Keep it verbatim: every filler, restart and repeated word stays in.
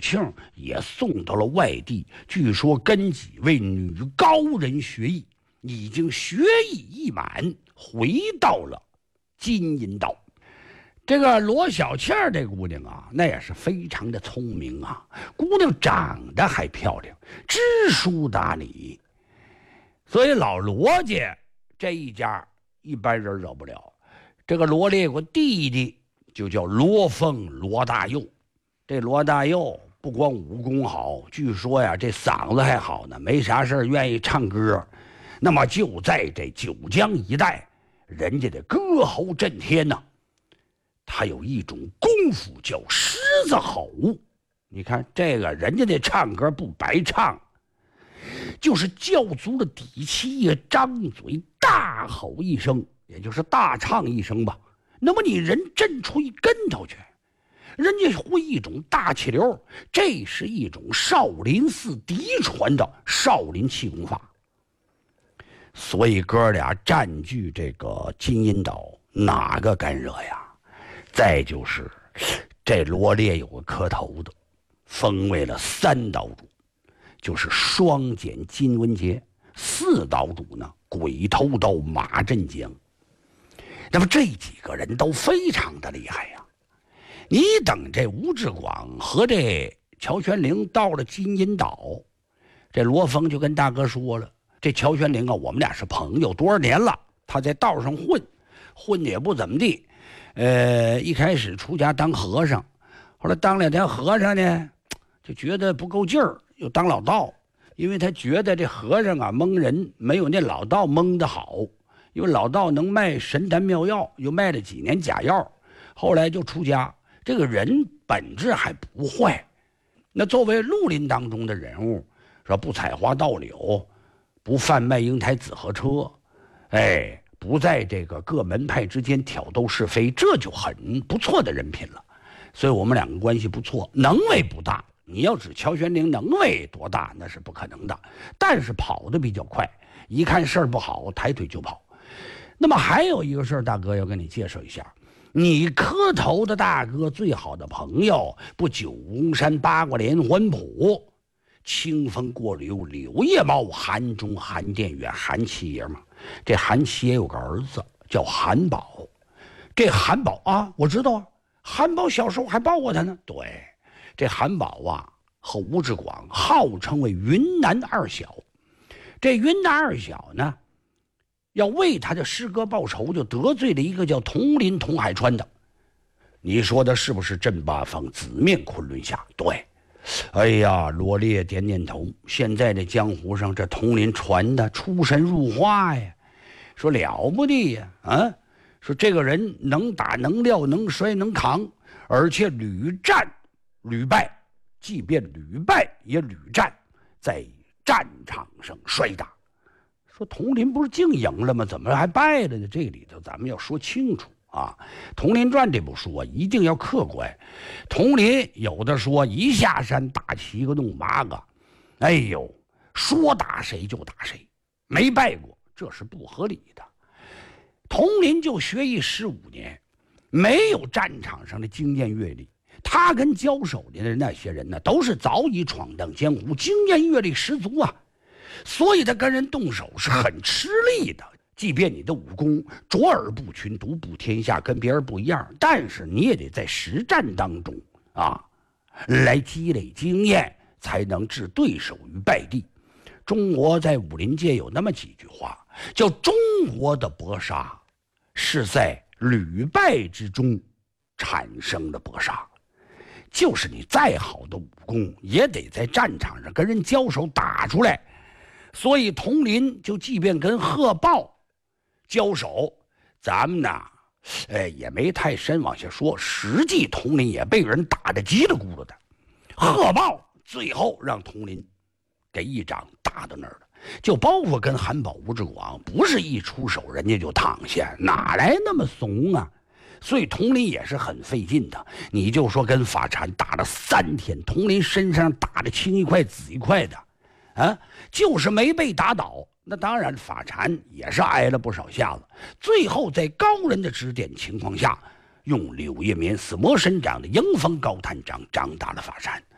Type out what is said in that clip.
庆也送到了外地，据说跟几位女高人学艺，已经学艺已满，回到了金银岛。这个罗小倩这姑娘啊，那也是非常的聪明啊，姑娘长得还漂亮，知书达理，所以老罗家这一家一般人惹不了。这个罗烈国弟弟就叫罗凤罗大佑，这罗大佑不光武功好，据说呀这嗓子还好呢，没啥事愿意唱歌。那么就在这九江一带，人家的歌喉震天呐、啊。他有一种功夫叫狮子吼，你看这个人家的唱歌不白唱，就是叫足了底气，也张嘴大吼一声，也就是大唱一声吧，那么你人震出一跟头去，人家会一种大气流，这是一种少林寺嫡传的少林气功法。所以哥俩占据这个金银岛，哪个敢惹呀？再就是这罗烈有个磕头的，封为了三岛主，就是双剪金文杰，四岛主呢鬼头刀马振江。那么这几个人都非常的厉害呀。你等这吴志广和这乔玄龄到了金银岛，这罗峰就跟大哥说了，这乔玄龄啊，我们俩是朋友多少年了，他在道上混混的也不怎么地，呃，一开始出家当和尚，后来当两天和尚呢，就觉得不够劲儿，又当老道，因为他觉得这和尚啊蒙人没有那老道蒙得好，因为老道能卖神丹妙药，又卖了几年假药，后来就出家。这个人本质还不坏，那作为绿林当中的人物，说不采花盗柳，不贩卖鹰台子和车，哎，不在这个各门派之间挑逗是非，这就很不错的人品了。所以我们两个关系不错，能为不大。你要指乔玄龄能为多大，那是不可能的，但是跑得比较快，一看事儿不好，抬腿就跑。那么还有一个事儿，大哥要跟你介绍一下，你磕头的大哥最好的朋友，不九宫山八卦连环谱，清风过柳柳叶茂，韩中韩殿远韩七爷嘛。这韩七爷有个儿子叫韩宝，这韩宝啊，我知道啊，韩宝小时候还抱过他呢。对，这韩宝啊和吴志广号称为云南二小，这云南二小呢，要为他的师哥报仇，就得罪了一个叫佟林佟海川的。你说的是不是镇八方紫面昆仑侠？对。哎呀，罗烈点点头。现在这江湖上这佟林传的出神入化呀，说了不得呀，啊，说这个人能打能撂能摔能扛，而且屡战屡败，即便屡败也屡战，在战场上摔打。说佟林不是净赢了吗？怎么还败了呢？这里头咱们要说清楚啊。佟林传这部书啊，一定要客观。佟林有的说一下山打七个弄八个，哎呦，说打谁就打谁，没败过，这是不合理的。佟林就学艺十五年，没有战场上的经验阅历，他跟交手的那些人呢，都是早已闯荡江湖，经验阅历十足啊。所以他跟人动手是很吃力的，即便你的武功卓尔不群，独步天下，跟别人不一样，但是你也得在实战当中啊，来积累经验，才能置对手于败地。中国在武林界有那么几句话，叫中国的搏杀是在屡败之中产生的搏杀，就是你再好的武功，也得在战场上跟人交手打出来。所以佟林就即便跟贺豹交手，咱们呢，哎，也没太深往下说。实际佟林也被人打得急了咕噜的，贺豹最后让佟林给一掌打到那儿了。就包括跟韩宝、吴志广，不是一出手人家就躺下，哪来那么怂啊？所以佟林也是很费劲的。你就说跟法禅打了三天，佟林身上打得青一块紫一块的。啊，就是没被打倒。那当然法禅也是挨了不少下子，最后在高人的指点情况下，用柳叶棉死魔神掌的迎风高探掌掌打了法禅。